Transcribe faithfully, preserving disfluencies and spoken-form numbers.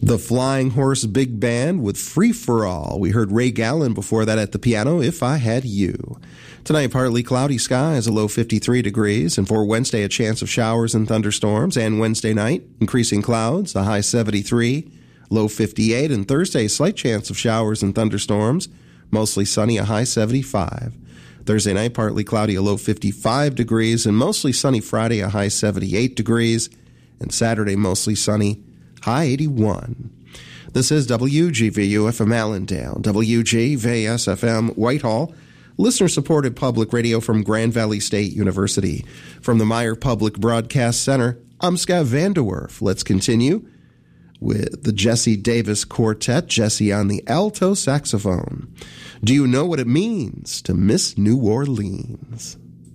The Flying Horse Big Band with Free For All. We heard Ray Gallen before that at the piano, If I Had You. Tonight, partly cloudy skies, a low fifty-three degrees. And for Wednesday, a chance of showers and thunderstorms. And Wednesday night, increasing clouds, a high seventy-three, low fifty-eight. And Thursday, slight chance of showers and thunderstorms. Mostly sunny, a high seventy-five. Thursday night, partly cloudy, a low fifty-five degrees. And mostly sunny Friday, a high seventy-eight degrees. And Saturday, mostly sunny, high eighty-one. This is W G V U F M Allendale, W G V S F M Whitehall, listener-supported public radio from Grand Valley State University. From the Meyer Public Broadcast Center, I'm Scott Vanderwerf. Let's continue with the Jesse Davis Quartet, Jesse on the alto saxophone. Do you know what it means to miss New Orleans?